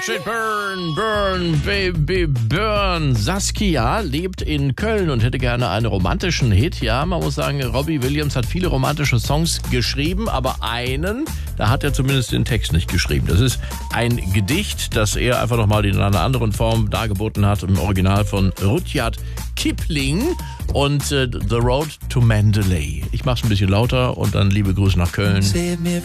Watch it burn, burn, baby, burn. Saskia lebt in Köln und hätte gerne einen romantischen Hit. Ja, man muss sagen, Robbie Williams hat viele romantische Songs geschrieben, aber einen, da hat er zumindest den Text nicht geschrieben. Das ist ein Gedicht, das er einfach nochmal in einer anderen Form dargeboten hat, im Original von Rudyard Kipling und The Road to Mandalay. Ich mach's ein bisschen lauter und dann liebe Grüße nach Köln.